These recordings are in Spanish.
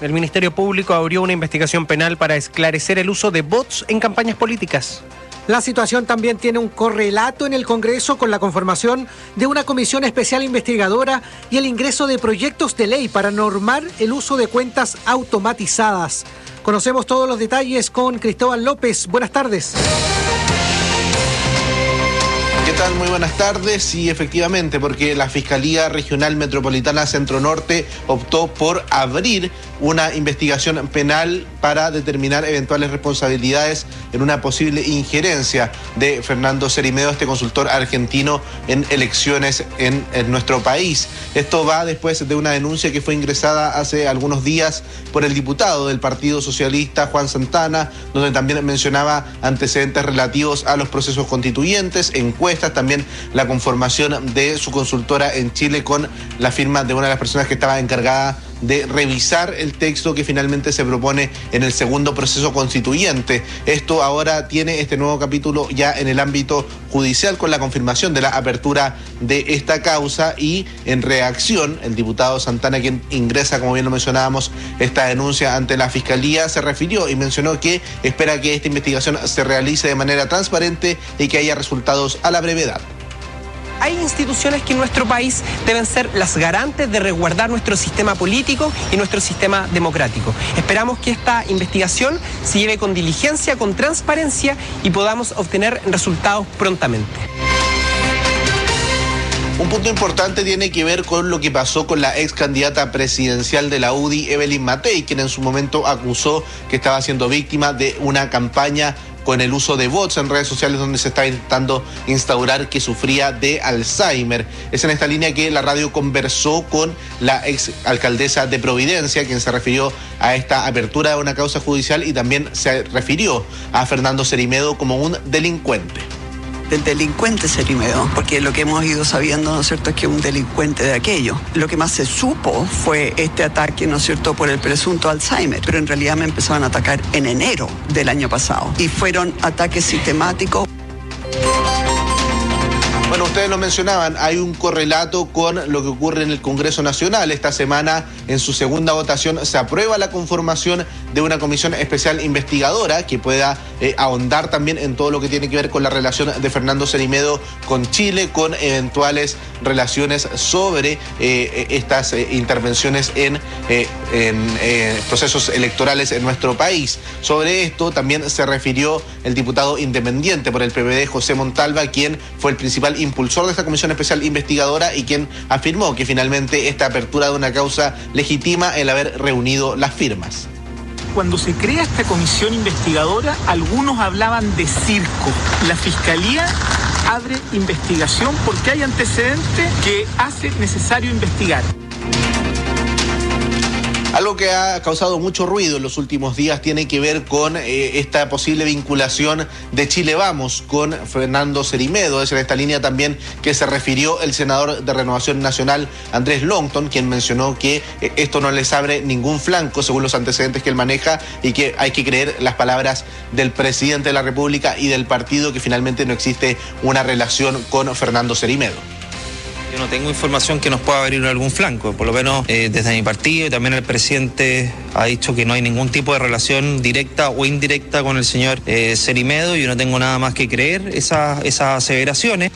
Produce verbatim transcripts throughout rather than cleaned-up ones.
El Ministerio Público abrió una investigación penal para esclarecer el uso de bots en campañas políticas. La situación también tiene un correlato en el Congreso con la conformación de una comisión especial investigadora y el ingreso de proyectos de ley para normar el uso de cuentas automatizadas. Conocemos todos los detalles con Cristóbal López. Buenas tardes. ¿Qué tal? Muy buenas tardes. Y efectivamente, porque la Fiscalía Regional Metropolitana Centro Norte optó por abrir una investigación penal para determinar eventuales responsabilidades en una posible injerencia de Fernando Cerimedo, este consultor argentino en elecciones en, en nuestro país. Esto va después de una denuncia que fue ingresada hace algunos días por el diputado del Partido Socialista, Juan Santana, donde también mencionaba antecedentes relativos a los procesos constituyentes, encuestas, también la conformación de su consultora en Chile con la firma de una de las personas que estaba encargada de revisar el texto que finalmente se propone en el segundo proceso constituyente. Esto ahora tiene este nuevo capítulo ya en el ámbito judicial con la confirmación de la apertura de esta causa, y en reacción el diputado Santana, quien ingresa, como bien lo mencionábamos, esta denuncia ante la Fiscalía, se refirió y mencionó que espera que esta investigación se realice de manera transparente y que haya resultados a la brevedad. Hay instituciones que en nuestro país deben ser las garantes de resguardar nuestro sistema político y nuestro sistema democrático. Esperamos que esta investigación se lleve con diligencia, con transparencia, y podamos obtener resultados prontamente. Un punto importante tiene que ver con lo que pasó con la ex candidata presidencial de la U D I, Evelyn Matei, quien en su momento acusó que estaba siendo víctima de una campaña con el uso de bots en redes sociales donde se está intentando instaurar que sufría de Alzheimer. Es en esta línea que la radio conversó con la ex alcaldesa de Providencia, quien se refirió a esta apertura de una causa judicial y también se refirió a Fernando Cerimedo como un delincuente. Del delincuente Cerimedo, porque lo que hemos ido sabiendo, ¿no es cierto?, es que es un delincuente de aquello. Lo que más se supo fue este ataque, ¿no es cierto?, por el presunto Alzheimer, pero en realidad me empezaron a atacar en enero del año pasado y fueron ataques sistemáticos. Bueno, ustedes lo mencionaban, hay un correlato con lo que ocurre en el Congreso Nacional. Esta semana, en su segunda votación, se aprueba la conformación de una comisión especial investigadora que pueda eh, ahondar también en todo lo que tiene que ver con la relación de Fernando Cerimedo con Chile, con eventuales relaciones sobre eh, estas eh, intervenciones en, eh, en eh, procesos electorales en nuestro país. Sobre esto también se refirió el diputado independiente por el P P D, José Montalva, quien fue el principal impulsor de esta comisión especial investigadora y quien afirmó que finalmente esta apertura de una causa legitima el haber reunido las firmas. Cuando se crea esta comisión investigadora, algunos hablaban de circo. La Fiscalía abre investigación porque hay antecedentes que hace necesario investigar. Algo que ha causado mucho ruido en los últimos días tiene que ver con eh, esta posible vinculación de Chile Vamos con Fernando Cerimedo. Es en esta línea también que se refirió el senador de Renovación Nacional, Andrés Longton, quien mencionó que eh, esto no les abre ningún flanco según los antecedentes que él maneja y que hay que creer las palabras del presidente de la República y del partido, que finalmente no existe una relación con Fernando Cerimedo. Yo no tengo información que nos pueda abrir algún flanco, por lo menos eh, desde mi partido, y también el presidente ha dicho que no hay ningún tipo de relación directa o indirecta con el señor eh, Cerimedo, y yo no tengo nada más que creer esas, esas aseveraciones.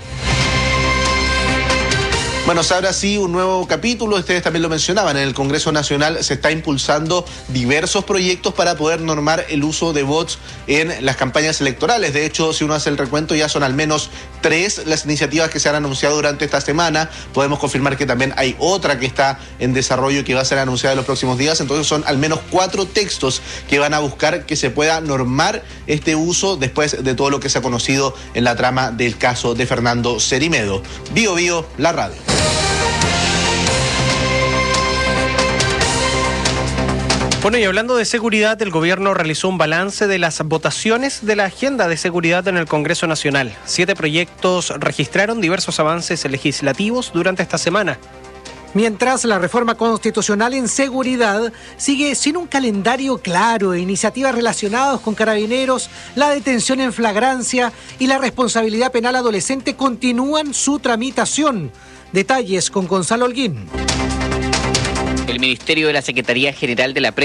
Bueno, se abre así un nuevo capítulo, ustedes también lo mencionaban, en el Congreso Nacional se está impulsando diversos proyectos para poder normar el uso de bots en las campañas electorales. De hecho, si uno hace el recuento, ya son al menos tres las iniciativas que se han anunciado durante esta semana. Podemos confirmar que también hay otra que está en desarrollo y que va a ser anunciada en los próximos días. Entonces son al menos cuatro textos que van a buscar que se pueda normar este uso después de todo lo que se ha conocido en la trama del caso de Fernando Cerimedo. Bio Bio, la radio. Bueno, y hablando de seguridad, el gobierno realizó un balance de las votaciones de la agenda de seguridad en el Congreso Nacional. Siete proyectos registraron diversos avances legislativos durante esta semana. Mientras la reforma constitucional en seguridad sigue sin un calendario claro e iniciativas relacionadas con carabineros, la detención en flagrancia y la responsabilidad penal adolescente continúan su tramitación. Detalles con Gonzalo Holguín. El Ministerio de la Secretaría General de la Presidencia